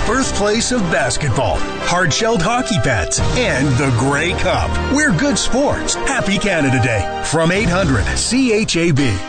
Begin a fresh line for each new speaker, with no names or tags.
birthplace of basketball, hard-shelled hockey pads, and the Grey Cup. We're good sports. Happy Canada Day from 800 CHAB.